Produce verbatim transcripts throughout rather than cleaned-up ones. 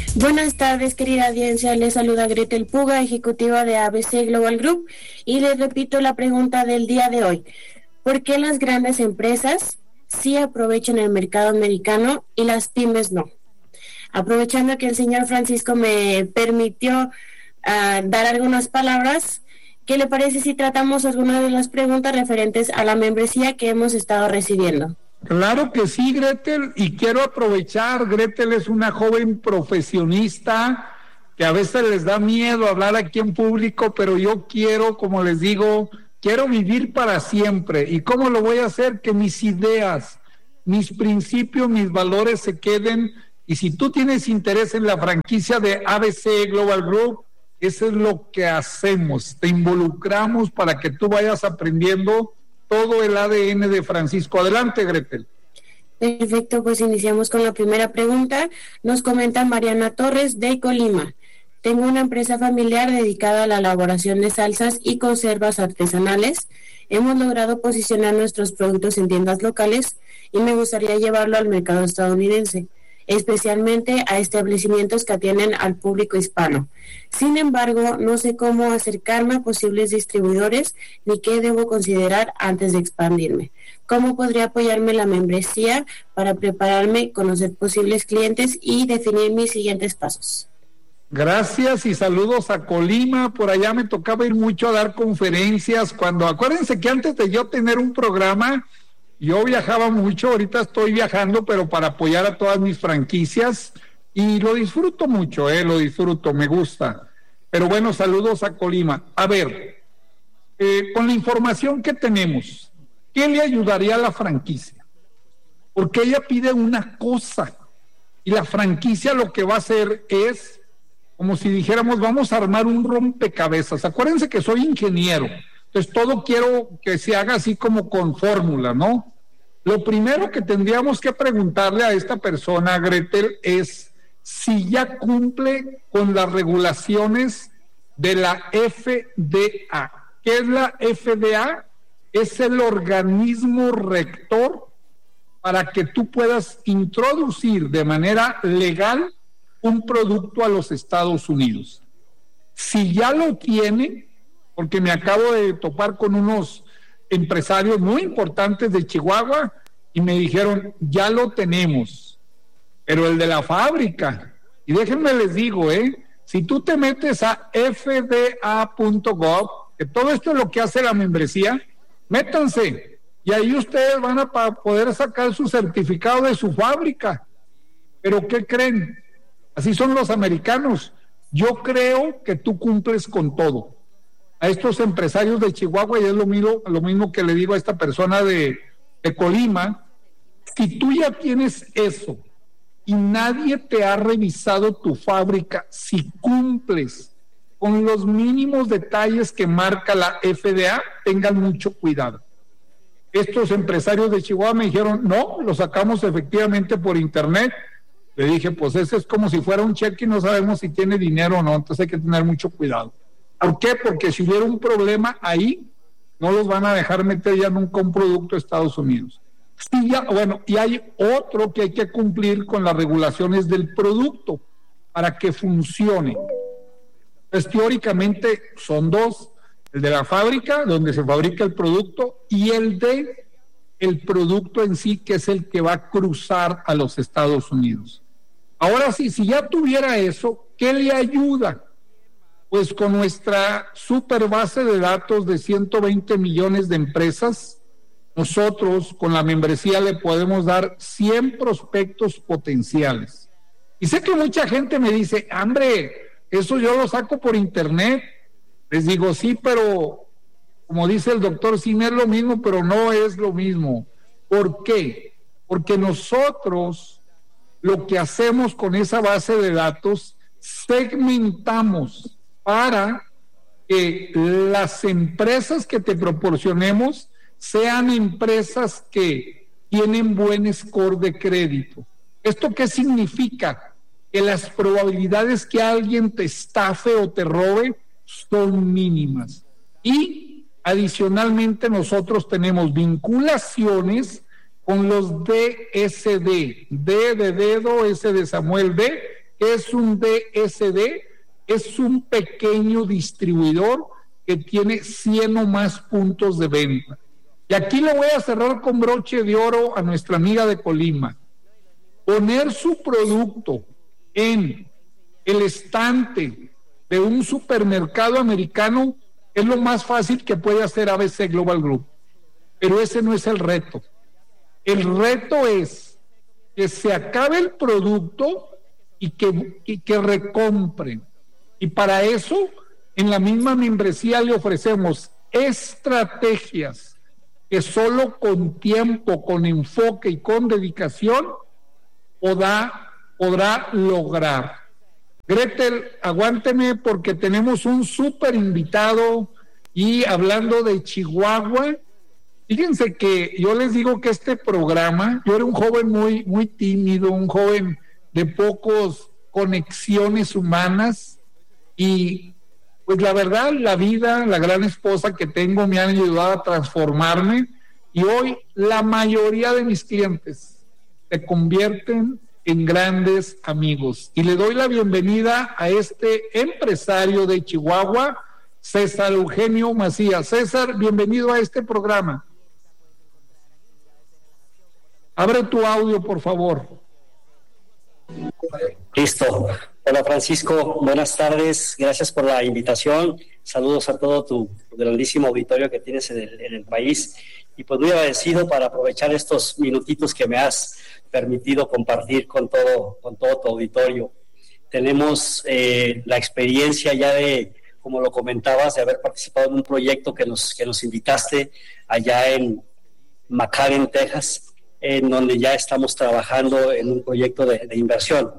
Buenas tardes, querida audiencia. Les saluda Gretel Puga, ejecutiva de A B C Global Group, y les repito la pregunta del día de hoy. ¿Por qué las grandes empresas sí aprovechan el mercado americano y las pymes no? Aprovechando que el señor Francisco me permitió uh, dar algunas palabras, ¿qué le parece si tratamos algunas de las preguntas referentes a la membresía que hemos estado recibiendo? Claro que sí, Gretel, y quiero aprovechar, Gretel es una joven profesionista que a veces les da miedo hablar aquí en público, pero yo quiero, como les digo, quiero vivir para siempre. ¿Y cómo lo voy a hacer? Que mis ideas, mis principios, mis valores se queden. Y si tú tienes interés en la franquicia de A B C Global Group, eso es lo que hacemos, te involucramos para que tú vayas aprendiendo todo el A D N de Francisco. Adelante, Gretel. Perfecto, pues iniciamos con la primera pregunta. Nos comenta Mariana Torres de Colima. Tengo una empresa familiar dedicada a la elaboración de salsas y conservas artesanales. Hemos logrado posicionar nuestros productos en tiendas locales y me gustaría llevarlo al mercado estadounidense, especialmente a establecimientos que atienden al público hispano. Sin embargo, no sé cómo acercarme a posibles distribuidores ni qué debo considerar antes de expandirme. ¿Cómo podría apoyarme la membresía para prepararme, conocer posibles clientes y definir mis siguientes pasos? Gracias y saludos a Colima. Por allá me tocaba ir mucho a dar conferencias. Cuando, acuérdense que antes de yo tener un programa, yo viajaba mucho, ahorita estoy viajando, pero para apoyar a todas mis franquicias, y lo disfruto mucho, eh, lo disfruto, me gusta. Pero bueno, saludos a Colima. A ver, eh, con la información que tenemos, ¿qué le ayudaría a la franquicia? Porque ella pide una cosa, y la franquicia lo que va a hacer es, como si dijéramos, vamos a armar un rompecabezas. Acuérdense que soy ingeniero. Entonces todo quiero que se haga así como con fórmula, ¿no? Lo primero que tendríamos que preguntarle a esta persona, Gretel, es si ya cumple con las regulaciones de la F D A. ¿Qué es la F D A? Es el organismo rector para que tú puedas introducir de manera legal un producto a los Estados Unidos. Si ya lo tiene, porque me acabo de topar con unos empresarios muy importantes de Chihuahua y me dijeron, ya lo tenemos, pero el de la fábrica, y déjenme les digo, eh, si tú te metes a f d a punto gov, que todo esto es lo que hace la membresía, métanse, y ahí ustedes van a poder sacar su certificado de su fábrica. Pero ¿qué creen? Así son los americanos. Yo creo que tú cumples con todo. A estos empresarios de Chihuahua, y es lo mismo, lo mismo que le digo a esta persona de, de Colima, si tú ya tienes eso y nadie te ha revisado tu fábrica, si cumples con los mínimos detalles que marca la F D A, tengan mucho cuidado. Estos empresarios de Chihuahua me dijeron, no, lo sacamos efectivamente por internet. Le dije, pues ese es como si fuera un cheque y no sabemos si tiene dinero o no, entonces hay que tener mucho cuidado. ¿Por qué? Porque si hubiera un problema ahí, no los van a dejar meter ya nunca un producto a Estados Unidos. Sí, ya, bueno, y hay otro que hay que cumplir con las regulaciones del producto para que funcione. Pues teóricamente son dos, el de la fábrica, donde se fabrica el producto, y el de el producto en sí, que es el que va a cruzar a los Estados Unidos. Ahora sí, si ya tuviera eso, ¿qué le ayuda? Pues con nuestra super base de datos de ciento veinte millones de empresas, nosotros con la membresía le podemos dar cien prospectos potenciales. Y sé que mucha gente me dice, hombre, eso yo lo saco por internet. Les digo, sí, pero como dice el doctor, sí es lo mismo, pero no es lo mismo. ¿Por qué? Porque nosotros lo que hacemos con esa base de datos, segmentamos para que las empresas que te proporcionemos sean empresas que tienen buen score de crédito. ¿Esto qué significa? Que las probabilidades que alguien te estafe o te robe son mínimas. Y adicionalmente nosotros tenemos vinculaciones con los D S D, D de dedo, S de Samuel D, ¿Qué es un D S D? Es un pequeño distribuidor que tiene cien o más puntos de venta. Y aquí le voy a cerrar con broche de oro a nuestra amiga de Colima. Poner su producto en el estante de un supermercado americano es lo más fácil que puede hacer A B C Global Group. Pero ese no es el reto. El reto es que se acabe el producto y que, y que recompren. Y para eso, en la misma membresía le ofrecemos estrategias que solo con tiempo, con enfoque y con dedicación podrá, podrá lograr. Gretel, aguánteme porque tenemos un súper invitado y hablando de Chihuahua, fíjense que yo les digo que este programa, yo era un joven muy, muy tímido, un joven de pocos conexiones humanas y pues la verdad la vida, la gran esposa que tengo me han ayudado a transformarme y hoy la mayoría de mis clientes se convierten en grandes amigos. Y le doy la bienvenida a este empresario de Chihuahua, César Eugenio Macías. César, bienvenido a este programa. Abre tu audio, por favor. Listo. Hola Francisco, buenas tardes, gracias por la invitación, saludos a todo tu grandísimo auditorio que tienes en el, en el país y pues muy agradecido para aprovechar estos minutitos que me has permitido compartir con todo, con todo tu auditorio. Tenemos eh, la experiencia ya de, como lo comentabas, de haber participado en un proyecto que nos, que nos invitaste allá en McAllen, Texas, en donde ya estamos trabajando en un proyecto de, de inversión.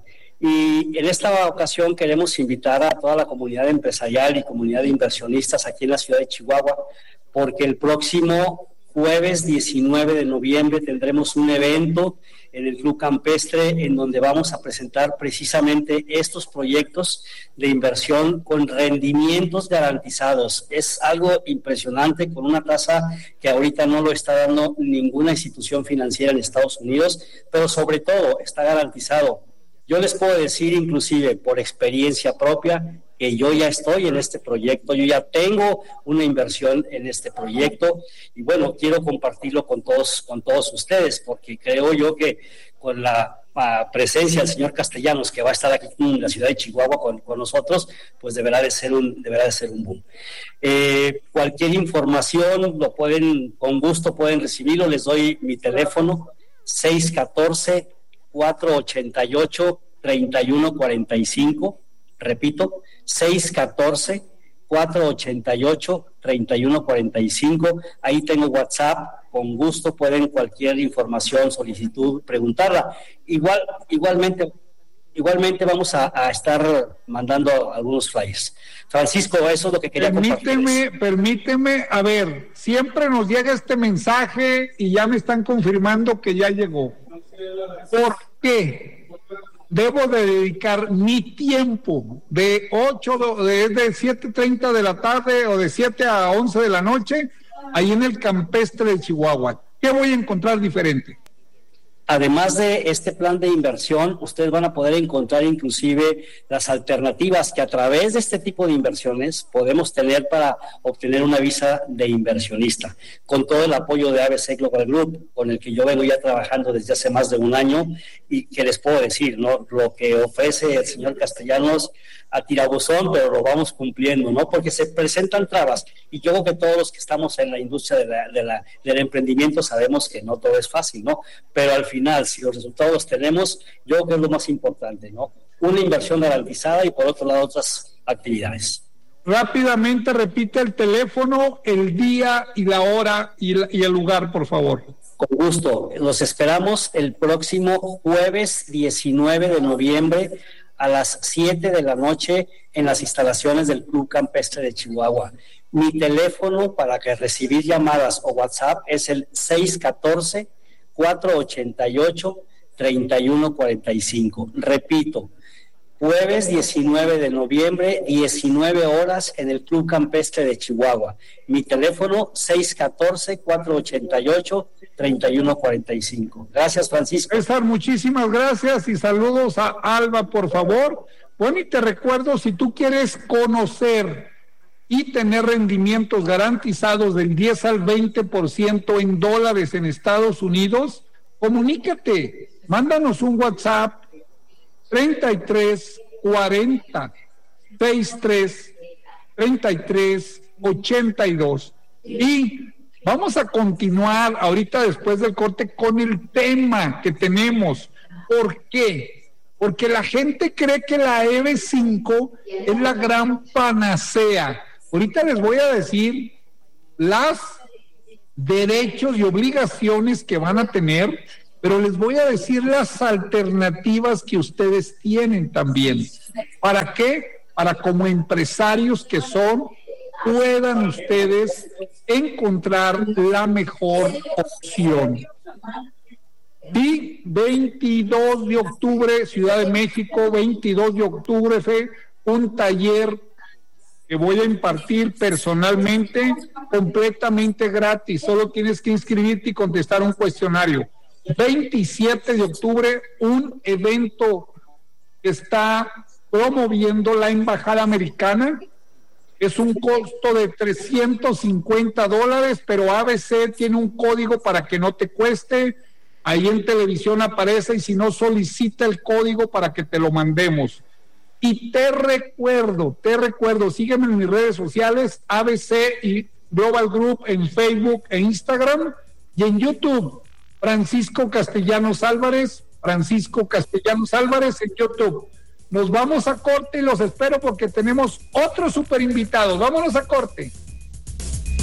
Y en esta ocasión queremos invitar a toda la comunidad empresarial y comunidad de inversionistas aquí en la ciudad de Chihuahua, porque el próximo jueves diecinueve de noviembre tendremos un evento en el Club Campestre en donde vamos a presentar precisamente estos proyectos de inversión con rendimientos garantizados. Es algo impresionante, con una tasa que ahorita no lo está dando ninguna institución financiera en Estados Unidos, pero sobre todo está garantizado. Yo les puedo decir, inclusive por experiencia propia, que yo ya estoy en este proyecto, yo ya tengo una inversión en este proyecto y bueno, quiero compartirlo con todos, con todos ustedes, porque creo yo que con la uh, presencia del señor Castellanos, que va a estar aquí en la ciudad de Chihuahua con, con nosotros, pues deberá de ser un, deberá de ser un boom. Eh, cualquier información lo pueden, con gusto pueden recibirlo, les doy mi teléfono, seis uno cuatro, cuatro ocho ocho, tres uno cuatro cinco, repito, seis uno cuatro, cuatro ocho ocho, tres uno cuatro cinco, ahí tengo WhatsApp, con gusto pueden cualquier información, solicitud, preguntarla. Igual, igualmente, igualmente vamos a, a estar mandando algunos flyers. Francisco, eso es lo que quería compartir. Permíteme, permíteme, a ver, siempre nos llega este mensaje y ya me están confirmando que ya llegó. ¿Por qué debo de dedicar mi tiempo de ocho, de, de siete treinta de la tarde o de siete a once de la noche ahí en el Campestre de Chihuahua? ¿Qué voy a encontrar diferente? Además de este plan de inversión, ustedes van a poder encontrar inclusive las alternativas que a través de este tipo de inversiones podemos tener para obtener una visa de inversionista, con todo el apoyo de A B C Global Group, con el que yo vengo ya trabajando desde hace más de un año y que les puedo decir, ¿no? Lo que ofrece el señor Castellanos a tirabuzón, pero lo vamos cumpliendo, ¿no? Porque se presentan trabas y yo creo que todos los que estamos en la industria de la, de la, del emprendimiento sabemos que no todo es fácil, ¿no? Pero al final, si los resultados los tenemos, yo creo que es lo más importante, ¿no? Una inversión garantizada y por otro lado otras actividades. Rápidamente repite el teléfono, el día y la hora y, la, y el lugar, por favor. Con gusto. Los esperamos el próximo jueves diecinueve de noviembre a las siete de la noche en las instalaciones del Club Campestre de Chihuahua. Mi teléfono para que recibir llamadas o WhatsApp es el seis uno cuatro, cuatro ocho ocho, tres uno cuatro cinco. Repito, jueves diecinueve de noviembre, diecinueve horas, en el Club Campestre de Chihuahua. Mi teléfono seis uno cuatro, cuatro ocho ocho, tres uno cuatro cinco. Gracias, Francisco. César, muchísimas gracias y saludos a Alba, por favor. Bueno, y te recuerdo, si tú quieres conocer y tener rendimientos garantizados del diez al veinte por ciento en dólares en Estados Unidos, comunícate, mándanos un WhatsApp treinta y tres cuarenta sesenta y tres treinta y tres ochenta y dos. Y vamos a continuar ahorita después del corte con el tema que tenemos. ¿Por qué? Porque la gente cree que la E B cinco es la gran panacea. Ahorita les voy a decir las derechos y obligaciones que van a tener, pero les voy a decir las alternativas que ustedes tienen también. ¿Para qué? Para como empresarios que son, puedan ustedes encontrar la mejor opción. Y veintidós de octubre, Ciudad de México, veintidós de octubre, fue un taller que voy a impartir personalmente, completamente gratis. Solo tienes que inscribirte y contestar un cuestionario. veintisiete de octubre, un evento que está promoviendo la Embajada Americana. Es un costo de trescientos cincuenta dólares, pero A B C tiene un código para que no te cueste. Ahí en televisión aparece, y si no, solicita el código para que te lo mandemos. Y te recuerdo, te recuerdo, sígueme en mis redes sociales, A B C y Global Group en Facebook e Instagram, y en YouTube, Francisco Castellanos Álvarez, Francisco Castellanos Álvarez en YouTube. Nos vamos a corte y los espero porque tenemos otros super invitados. Vámonos a corte.